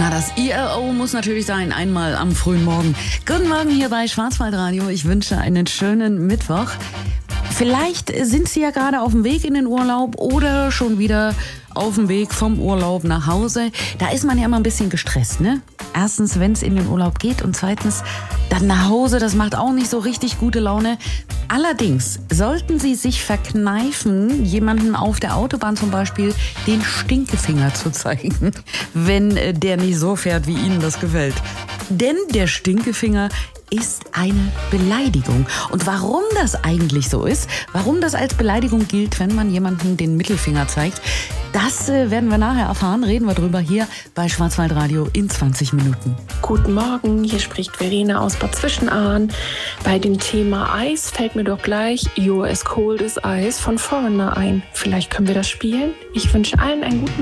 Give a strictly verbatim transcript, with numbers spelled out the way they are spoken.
Na, das I R O muss natürlich sein, einmal am frühen Morgen. Guten Morgen hier bei Schwarzwaldradio. Ich wünsche einen schönen Mittwoch. Vielleicht sind Sie ja gerade auf dem Weg in den Urlaub oder schon wieder auf dem Weg vom Urlaub nach Hause. Da ist man ja immer ein bisschen gestresst, ne? Erstens, wenn es in den Urlaub geht und zweitens, dann nach Hause. Das macht auch nicht so richtig gute Laune. Allerdings sollten Sie sich verkneifen, jemanden auf der Autobahn zum Beispiel den Stinkefinger zu zeigen, wenn der nicht so fährt, wie Ihnen das gefällt. Denn der Stinkefinger ist eine Beleidigung. Und warum das eigentlich so ist, warum das als Beleidigung gilt, wenn man jemandem den Mittelfinger zeigt, das äh, werden wir nachher erfahren. Reden wir drüber hier bei Schwarzwaldradio in zwanzig Minuten. Guten Morgen, hier spricht Verena aus Bad Zwischenahn. Bei dem Thema Eis fällt mir doch gleich You're as cold as Ice von Foreigner ein. Vielleicht können wir das spielen? Ich wünsche allen einen guten